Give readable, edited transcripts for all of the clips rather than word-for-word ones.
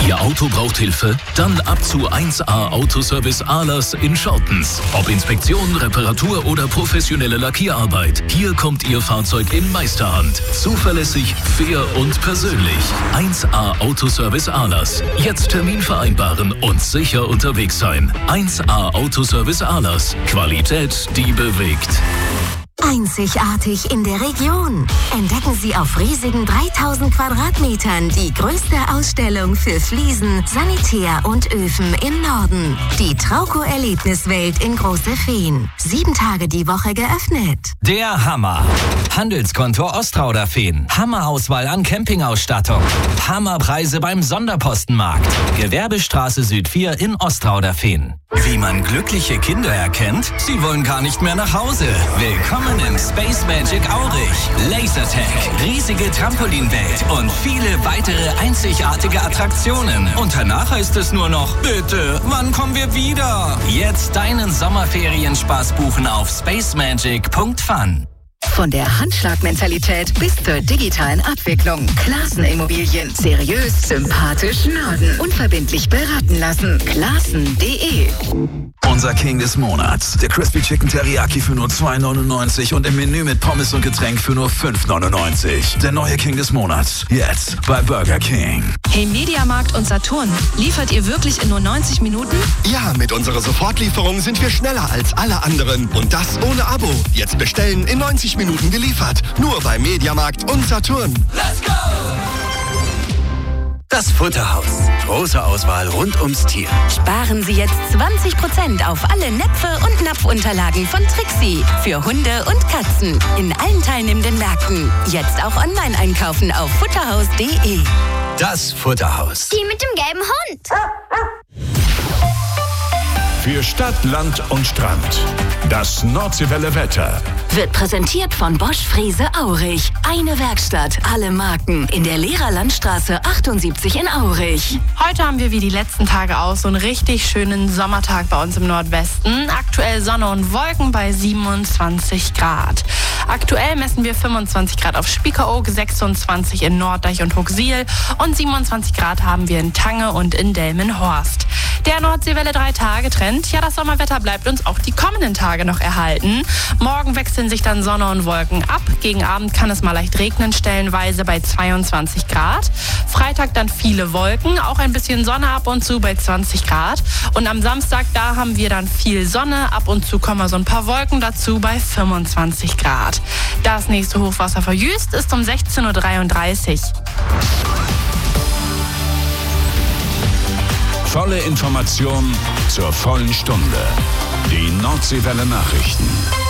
Ihr Auto braucht Hilfe? Dann ab zu 1A Autoservice Ahlers in Schottens. Ob Inspektion, Reparatur oder professionelle Lackierarbeit. Hier kommt Ihr Fahrzeug in Meisterhand. Zuverlässig, fair und persönlich. 1A Autoservice Ahlers. Jetzt Termin vereinbaren und sicher unterwegs sein. 1A Autoservice Ahlers. Qualität, die bewegt. Einzigartig in der Region. Entdecken Sie auf riesigen 3000 Quadratmetern die größte Ausstellung für Fliesen, Sanitär und Öfen im Norden. Die Trauco-Erlebniswelt in Große Feen. 7 Tage die Woche geöffnet. Der Hammer. Handelskontor Ostrauder Feen. Hammerauswahl an Campingausstattung. Hammerpreise beim Sonderpostenmarkt. Gewerbestraße Süd 4 in Ostrauder Feen. Wie man glückliche Kinder erkennt? Sie wollen gar nicht mehr nach Hause. Willkommen im Space Magic Aurich. Lasertag, riesige Trampolinwelt und viele weitere einzigartige Attraktionen. Und danach heißt es nur noch, bitte, wann kommen wir wieder? Jetzt deinen Sommerferienspaß buchen auf spacemagic.fun. Von der Handschlagmentalität bis zur digitalen Abwicklung. Klaassen Immobilien. Seriös, sympathisch, Norden. Unverbindlich beraten lassen. Klaassen.de. Unser King des Monats. Der Crispy Chicken Teriyaki für nur $2,99 und im Menü mit Pommes und Getränk für nur $5,99. Der neue King des Monats. Jetzt bei Burger King. Hey Mediamarkt und Saturn. Liefert ihr wirklich in nur 90 Minuten? Ja, mit unserer Sofortlieferung sind wir schneller als alle anderen. Und das ohne Abo. Jetzt bestellen, in 90 Minuten geliefert. Nur bei Mediamarkt und Saturn. Let's go! Das Futterhaus. Große Auswahl rund ums Tier. Sparen Sie jetzt 20% auf alle Näpfe und Napfunterlagen von Trixie. Für Hunde und Katzen. In allen teilnehmenden Märkten. Jetzt auch online einkaufen auf futterhaus.de. Das Futterhaus. Die mit dem gelben Hund. Für Stadt, Land und Strand. Das Nordseewelle Wetter. Wird präsentiert von Bosch Frese Aurich. Eine Werkstatt, alle Marken. In der Lehrerlandstraße 78 in Aurich. Heute haben wir wie die letzten Tage auch so einen richtig schönen Sommertag bei uns im Nordwesten. Aktuell Sonne und Wolken bei 27 Grad. Aktuell messen wir 25 Grad auf Spiekeroog, 26 in Norddeich und Hochsiel und 27 Grad haben wir in Tange und in Delmenhorst. Der Nordseewelle 3-Tage-Trend, ja, das Sommerwetter bleibt uns auch die kommenden Tage noch erhalten. Morgen wechseln sich dann Sonne und Wolken ab. Gegen Abend kann es mal leicht regnen, stellenweise bei 22 Grad. Freitag dann viele Wolken, auch ein bisschen Sonne ab und zu bei 20 Grad. Und am Samstag, da haben wir dann viel Sonne, ab und zu kommen mal so ein paar Wolken dazu bei 25 Grad. Das nächste Hochwasser vor Jüst ist um 16:33 Uhr. Volle Information zur vollen Stunde. Die Nordseewelle Nachrichten.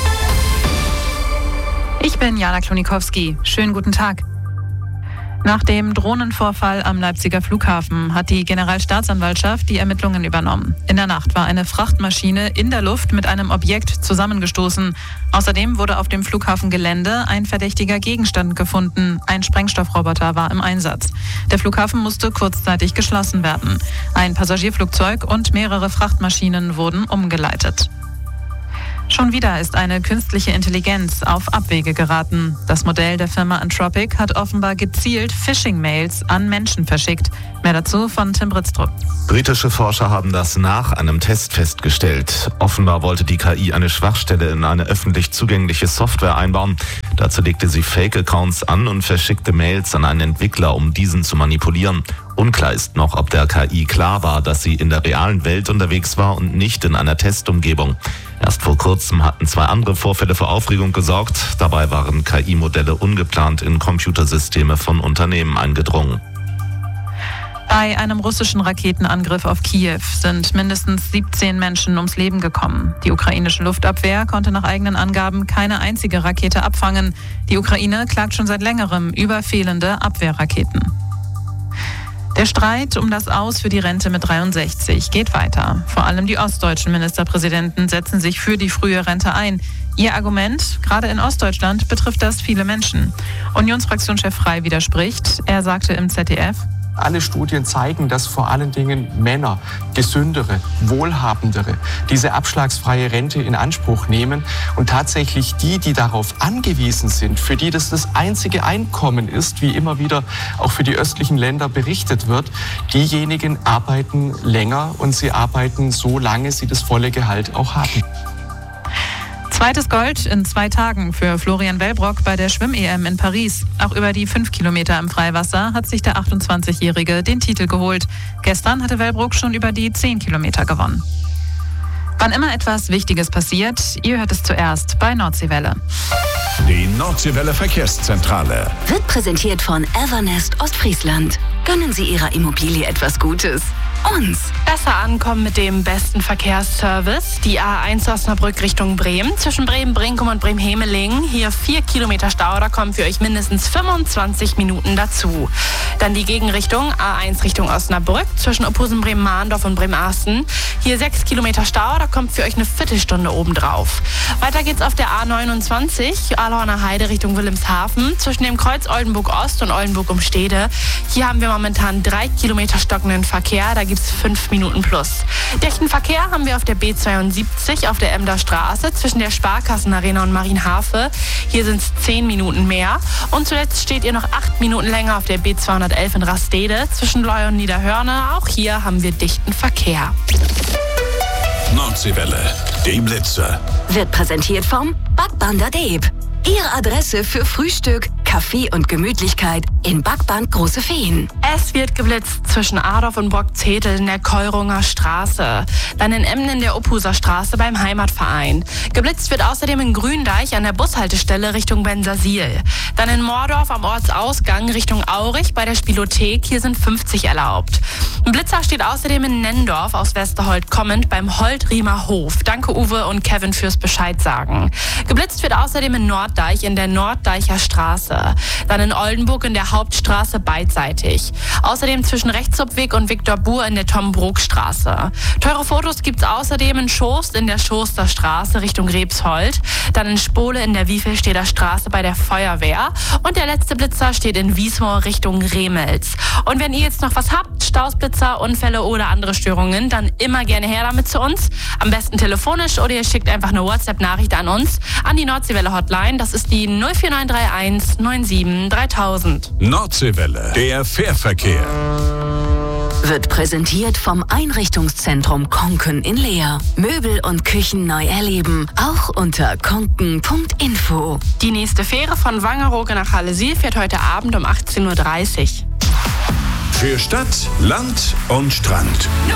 Ich bin Jana Klonikowski. Schönen guten Tag. Nach dem Drohnenvorfall am Leipziger Flughafen hat die Generalstaatsanwaltschaft die Ermittlungen übernommen. In der Nacht war eine Frachtmaschine in der Luft mit einem Objekt zusammengestoßen. Außerdem wurde auf dem Flughafengelände ein verdächtiger Gegenstand gefunden. Ein Sprengstoffroboter war im Einsatz. Der Flughafen musste kurzzeitig geschlossen werden. Ein Passagierflugzeug und mehrere Frachtmaschinen wurden umgeleitet. Schon wieder ist eine künstliche Intelligenz auf Abwege geraten. Das Modell der Firma Anthropic hat offenbar gezielt Phishing-Mails an Menschen verschickt. Mehr dazu von Tim Britztrup. Britische Forscher haben das nach einem Test festgestellt. Offenbar wollte die KI eine Schwachstelle in eine öffentlich zugängliche Software einbauen. Dazu legte sie Fake-Accounts an und verschickte Mails an einen Entwickler, um diesen zu manipulieren. Unklar ist noch, ob der KI klar war, dass sie in der realen Welt unterwegs war und nicht in einer Testumgebung. Erst vor kurzem hatten 2 andere Vorfälle für Aufregung gesorgt. Dabei waren KI-Modelle ungeplant in Computersysteme von Unternehmen eingedrungen. Bei einem russischen Raketenangriff auf Kiew sind mindestens 17 Menschen ums Leben gekommen. Die ukrainische Luftabwehr konnte nach eigenen Angaben keine einzige Rakete abfangen. Die Ukraine klagt schon seit längerem über fehlende Abwehrraketen. Der Streit um das Aus für die Rente mit 63 geht weiter. Vor allem die ostdeutschen Ministerpräsidenten setzen sich für die frühe Rente ein. Ihr Argument, gerade in Ostdeutschland betrifft das viele Menschen. Unionsfraktionschef Frey widerspricht. Er sagte im ZDF: Alle Studien zeigen, dass vor allen Dingen Männer, gesündere, wohlhabendere, diese abschlagsfreie Rente in Anspruch nehmen und tatsächlich die darauf angewiesen sind, für die das einzige Einkommen ist, wie immer wieder auch für die östlichen Länder berichtet wird, diejenigen arbeiten länger und sie arbeiten so lange sie das volle Gehalt auch haben. Zweites Gold in 2 Tagen für Florian Wellbrock bei der Schwimm-EM in Paris. Auch über die 5 Kilometer im Freiwasser hat sich der 28-Jährige den Titel geholt. Gestern hatte Wellbrock schon über die 10 Kilometer gewonnen. Wann immer etwas Wichtiges passiert, ihr hört es zuerst bei Nordseewelle. Die Nordseewelle Verkehrszentrale wird präsentiert von Evernest Ostfriesland. Gönnen Sie Ihrer Immobilie etwas Gutes. Uns. Besser ankommen mit dem besten Verkehrsservice. Die A1 Osnabrück Richtung Bremen. Zwischen Bremen-Brinkum und Bremen-Hemeling. Hier 4 Kilometer Stau, da kommen für euch mindestens 25 Minuten dazu. Dann die Gegenrichtung, A1 Richtung Osnabrück. Zwischen Ophusen, Bremen-Mahndorf und Bremen-Asten. Hier 6 Kilometer Stau, da kommt für euch eine Viertelstunde obendrauf. Weiter geht's auf der A29, Aalhorner Heide Richtung Wilhelmshaven. Zwischen dem Kreuz Oldenburg-Ost und Oldenburg-Umstede. Hier haben wir momentan 3 Kilometer stockenden Verkehr. Da gibt's 5 Minuten plus. Dichten Verkehr haben wir auf der B72 auf der Emder Straße zwischen der Sparkassenarena und Marienhafe. Hier sind es 10 Minuten mehr. Und zuletzt steht ihr noch 8 Minuten länger auf der B211 in Rastede zwischen Leu und Niederhörne. Auch hier haben wir dichten Verkehr. Nordseewelle, die Blitzer. Wird präsentiert vom Backband der Deeb. Ihre Adresse für Frühstück, Kaffee und Gemütlichkeit in Backband Große Feen. Es wird geblitzt zwischen Adorf und Brockzetel in der Keurunger Straße. Dann in Emden in der Ophuser Straße beim Heimatverein. Geblitzt wird außerdem in Gründeich an der Bushaltestelle Richtung Bensersiel. Dann in Mordorf am Ortsausgang Richtung Aurich bei der Spielothek. Hier sind 50 erlaubt. Ein Blitzer steht außerdem in Nendorf aus Westerholt kommend beim Holdriemer Hof. Danke Uwe und Kevin fürs Bescheid sagen. Geblitzt wird außerdem in Norddeich in der Norddeicher Straße. Dann in Oldenburg in der Hauptstraße beidseitig. Außerdem zwischen Rechtshupweg und Viktor Buhr in der Tom-Brok-Straße. Teure Fotos gibt's außerdem in Schost in der Schoster Straße Richtung Rebshold. Dann in Spole in der Wiefelsteder Straße bei der Feuerwehr. Und der letzte Blitzer steht in Wiesmoor Richtung Remels. Und wenn ihr jetzt noch was habt, Stausblitzer, Unfälle oder andere Störungen, dann immer gerne her damit zu uns. Am besten telefonisch oder ihr schickt einfach eine WhatsApp-Nachricht an uns, an die Nordseewelle-Hotline. Das ist die 04931 97 3000. Nordseewelle, der Fährverkehr. Wird präsentiert vom Einrichtungszentrum Konken in Leer. Möbel und Küchen neu erleben, auch unter konken.info. Die nächste Fähre von Wangerooge nach Halle-Siel fährt heute Abend um 18:30 Uhr. Für Stadt, Land und Strand.